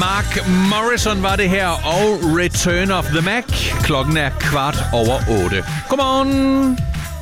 Mark Morrison var det her, og Return of the Mac. Klokken er 7:15. Godmorgen.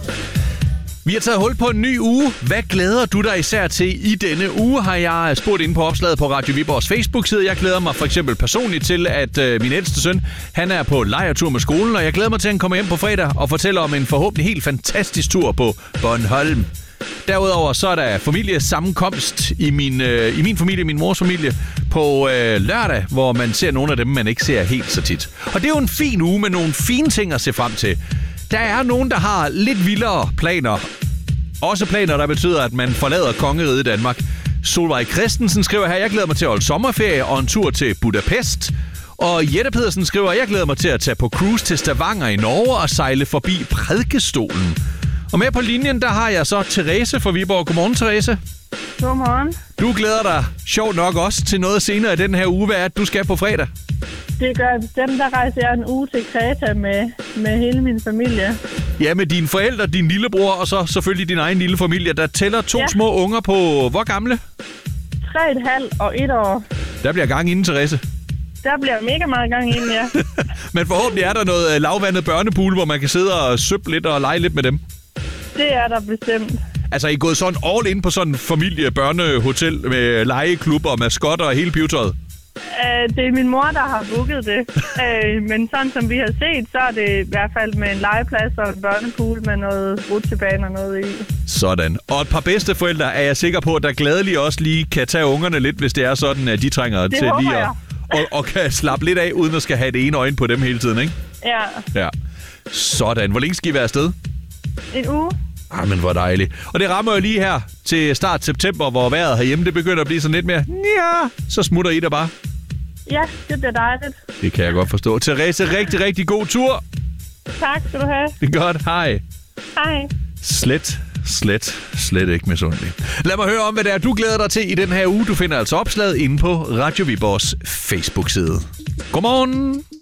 Vi har taget hul på en ny uge. Hvad glæder du dig især til i denne uge, har jeg spurgt inde på opslaget på Radio Viborgs Facebook-side. Jeg glæder mig for eksempel personligt til, at min ældste søn, han er på lejretur med skolen, og jeg glæder mig til, at han kommer hjem på fredag og fortæller om en forhåbentlig helt fantastisk tur på Bornholm. Derudover så er der familiesammenkomst i min familie, min mors familie, på lørdag, hvor man ser nogle af dem, man ikke ser helt så tit. Og det er jo en fin uge med nogle fine ting at se frem til. Der er nogen, der har lidt vildere planer. Også planer, der betyder, at man forlader kongeriget Danmark. Solvej Christensen skriver her, jeg glæder mig til at holde sommerferie og en tur til Budapest. Og Jette Pedersen skriver, jeg glæder mig til at tage på cruise til Stavanger i Norge og sejle forbi Prædikestolen. Og med på linjen, der har jeg så Therese fra Viborg. Godmorgen, Therese. Godmorgen. Du glæder dig sjovt nok også til noget senere i den her uge. Hvad er det, du skal på fredag? Det gør jeg bestemt. Der rejser jeg en uge til Kreta med hele min familie. Ja, med dine forældre, din lillebror og så selvfølgelig din egen lille familie. Der tæller to små unger på hvor gamle? 3,5 og 1 år. Der bliver gang inden, Therese. Der bliver mega meget gang inden, ja. Men forhåbentlig er der noget lavvandet børnepool, hvor man kan sidde og søppe lidt og lege lidt med dem. Det er der bestemt. Altså, I er gået sådan all in på sådan en familie-børnehotel med legeklubber og maskotter og hele pivetøjet? Det er min mor, der har booket det. Men sådan som vi har set, så er det i hvert fald med en legeplads og en børnepool med noget rutsjebane og noget i. Sådan. Og et par bedsteforældre er jeg sikker på, der gladeligt også lige kan tage ungerne lidt, hvis det er sådan, at de trænger det til lige jeg. og kan slappe lidt af, uden at skal have det ene øje på dem hele tiden, ikke? Ja. Sådan. Hvor længe skal I være afsted? En uge. Men hvor dejligt. Og det rammer jo lige her til start september, hvor vejret herhjemme, det begynder at blive sådan lidt mere, så smutter I der bare. Ja, det bliver dejligt. Det kan jeg godt forstå. Therese, rigtig, rigtig god tur. Tak skal du have. Det er godt. Hej. Hej. Slet ikke misundelig. Lad mig høre om, hvad det er, du glæder dig til i den her uge. Du finder altså opslaget inde på Radio Viborgs Facebook-side. Godmorgen.